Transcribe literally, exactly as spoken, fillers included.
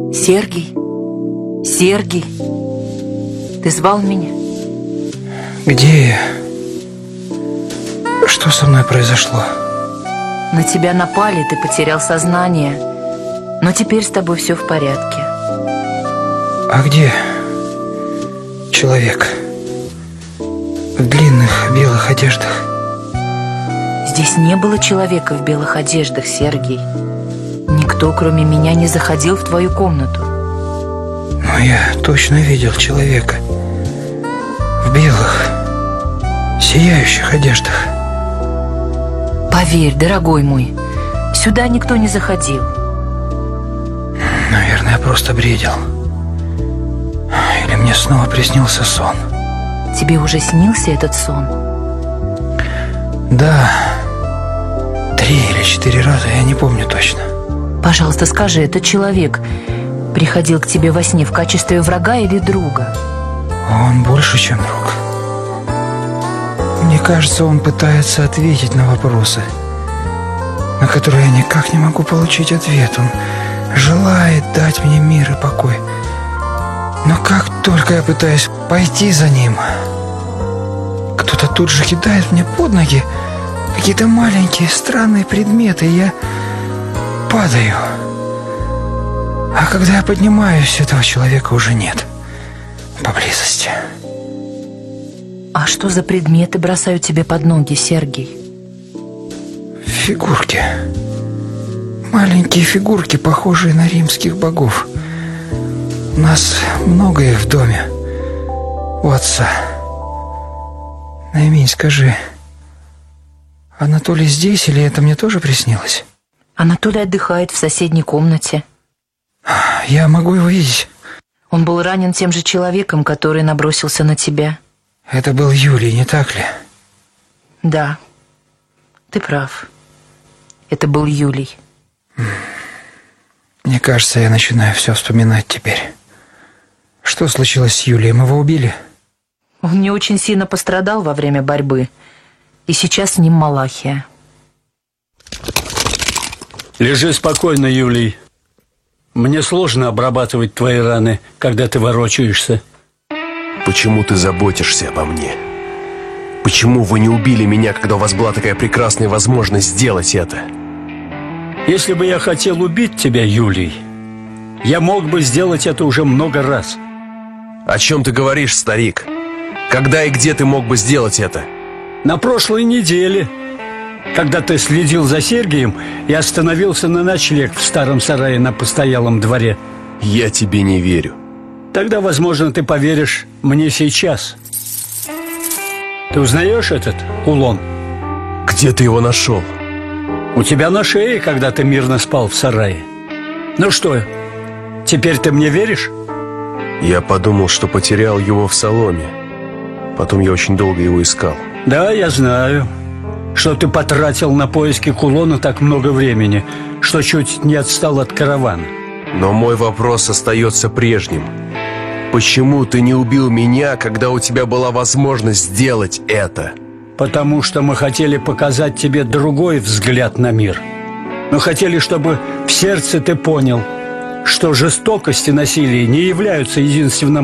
Сергей? Сергей? Ты звал меня? Где я? Что со мной произошло? На тебя напали, ты потерял сознание. Но теперь с тобой все в порядке. А где человек? В длинных белых одеждах. Здесь не было человека в белых одеждах, Сергей. Никто, кроме меня, не заходил в твою комнату. Но я точно видел человека. В белых, сияющих одеждах. Поверь, дорогой мой, сюда никто не заходил. Наверное, я просто бредил. Или мне снова приснился сон. Тебе уже снился этот сон? Да. Три или четыре раза, я не помню точно. Пожалуйста, скажи, этот человек приходил к тебе во сне в качестве врага или друга? Он больше, чем друг. Мне кажется, он пытается ответить на вопросы, на которые я никак не могу получить ответ. Он желает дать мне мир и покой. Но как только я пытаюсь пойти за ним, кто-то тут же кидает мне под ноги какие-то маленькие странные предметы, и я падаю. А когда я поднимаюсь, этого человека уже нет поблизости. А что за предметы бросают тебе под ноги, Сергей? Фигурки. Маленькие фигурки, похожие на римских богов. У нас много их в доме. У отца. Наимень, скажи, Анатолий здесь или это мне тоже приснилось? Анатолий отдыхает в соседней комнате. Я могу его видеть? Он был ранен тем же человеком, который набросился на тебя. Это был Юлий, не так ли? Да, ты прав. Это был Юлий. Мне кажется, я начинаю все вспоминать теперь. Что случилось с Юлием? Его убили? Он не очень сильно пострадал во время борьбы. И сейчас с ним Малахия. Лежи спокойно, Юлий. Мне сложно обрабатывать твои раны, когда ты ворочаешься. Почему ты заботишься обо мне? Почему вы не убили меня, когда у вас была такая прекрасная возможность сделать это? Если бы я хотел убить тебя, Юлий, я мог бы сделать это уже много раз. О чем ты говоришь, старик? Когда и где ты мог бы сделать это? На прошлой неделе, когда ты следил за Сергием и остановился на ночлег в старом сарае на постоялом дворе. Я тебе не верю. Тогда, возможно, ты поверишь мне сейчас. Ты узнаешь этот кулон? Где ты его нашел? У тебя на шее, когда ты мирно спал в сарае. Ну что, теперь ты мне веришь? Я подумал, что потерял его в соломе. Потом я очень долго его искал. Да, я знаю, что ты потратил на поиски кулона так много времени, что чуть не отстал от каравана. Но мой вопрос остается прежним. Почему ты не убил меня, когда у тебя была возможность сделать это? Потому что мы хотели показать тебе другой взгляд на мир. Мы хотели, чтобы в сердце ты понял, что жестокость и насилие не являются единственным